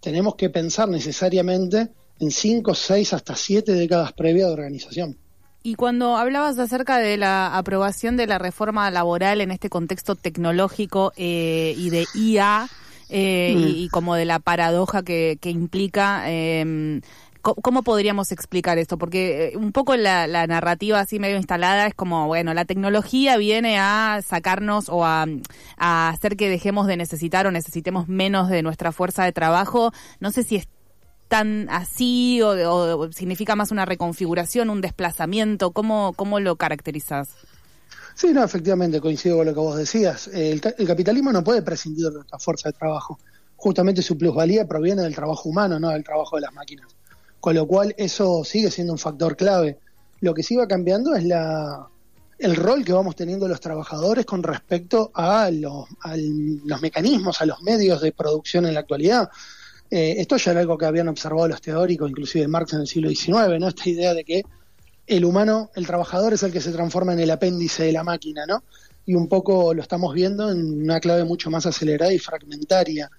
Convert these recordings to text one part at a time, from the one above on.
tenemos que pensar necesariamente en 5, 6, hasta 7 décadas previas de organización. Y cuando hablabas acerca de la aprobación de la reforma laboral en este contexto tecnológico y de IA, y como de la paradoja que implica, ¿cómo podríamos explicar esto? Porque un poco la narrativa así medio instalada es como, bueno, la tecnología viene a sacarnos o a hacer que dejemos de necesitar o necesitemos menos de nuestra fuerza de trabajo. No sé si es tan así o significa más una reconfiguración, un desplazamiento. ¿Cómo lo caracterizás? Sí, no, efectivamente, coincido con lo que vos decías. El capitalismo no puede prescindir de nuestra fuerza de trabajo. Justamente su plusvalía proviene del trabajo humano, no del trabajo de las máquinas. Con lo cual eso sigue siendo un factor clave. Lo que sí va cambiando es el rol que vamos teniendo los trabajadores con respecto a los mecanismos, a los medios de producción en la actualidad. Esto ya era algo que habían observado los teóricos, inclusive Marx en el siglo XIX, ¿no? Esta idea de que el humano, el trabajador es el que se transforma en el apéndice de la máquina, ¿no? Y un poco lo estamos viendo en una clave mucho más acelerada y fragmentaria.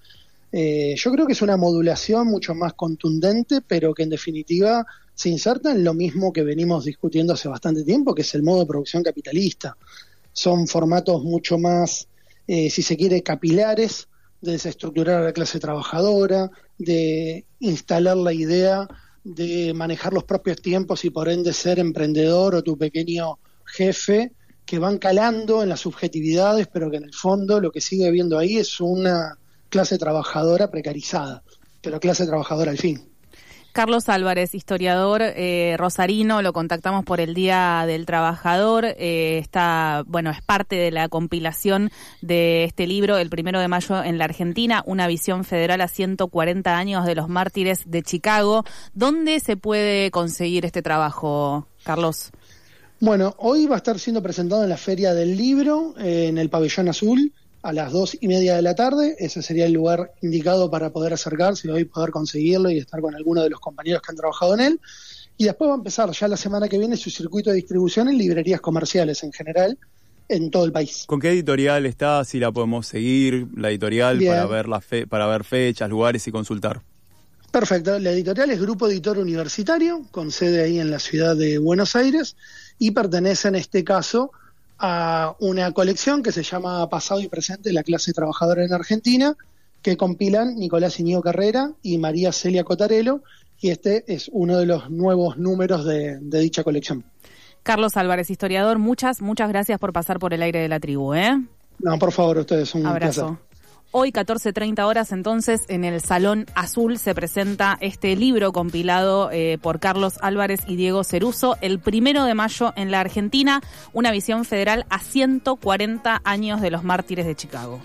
Yo creo que es una modulación mucho más contundente, pero que en definitiva se inserta en lo mismo que venimos discutiendo hace bastante tiempo, que es el modo de producción capitalista. Son formatos mucho más, si se quiere, capilares, de desestructurar a la clase trabajadora, de instalar la idea de manejar los propios tiempos y por ende ser emprendedor o tu pequeño jefe, que van calando en las subjetividades, pero que en el fondo lo que sigue habiendo ahí es una clase trabajadora precarizada, pero clase trabajadora al fin. Carlos Álvarez, historiador rosarino, lo contactamos por el Día del Trabajador, es parte de la compilación de este libro, el 1 de mayo en la Argentina, una visión federal a 140 años de los mártires de Chicago. ¿Dónde se puede conseguir este trabajo, Carlos? Bueno, hoy va a estar siendo presentado en la Feria del Libro, en el Pabellón Azul, a las 2:30 de la tarde. Ese sería el lugar indicado para poder acercarse y hoy poder conseguirlo y estar con alguno de los compañeros que han trabajado en él. Y después va a empezar ya la semana que viene su circuito de distribución en librerías comerciales en general, en todo el país. ¿Con qué editorial está? Si la podemos seguir, la editorial, bien, para ver fechas, lugares y consultar. Perfecto. La editorial es Grupo Editor Universitario, con sede ahí en la ciudad de Buenos Aires, y pertenece en este caso a una colección que se llama Pasado y Presente, la clase trabajadora en Argentina, que compilan Nicolás Iñigo Carrera y María Celia Cotarello, y este es uno de los nuevos números de dicha colección. Carlos Álvarez, historiador, muchas gracias por pasar por el aire de la tribu, No, por favor, ustedes, un abrazo. Placer. Hoy, 14:30 horas, entonces, en el Salón Azul se presenta este libro compilado por Carlos Álvarez y Diego Ceruso, el 1 de mayo en la Argentina, una visión federal a 140 años de los mártires de Chicago.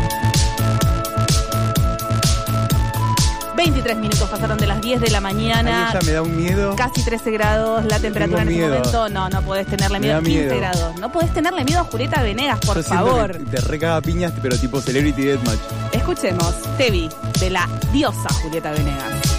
23 minutos pasaron de las 10 de la mañana. Ella me da un miedo. Casi 13 grados la temperatura en este momento. No podés tenerle miedo. 15 grados. No podés tenerle miedo a Julieta Venegas, por favor. Te recaga piñas, pero tipo Celebrity Deathmatch. Escuchemos Te vi, de la diosa Julieta Venegas.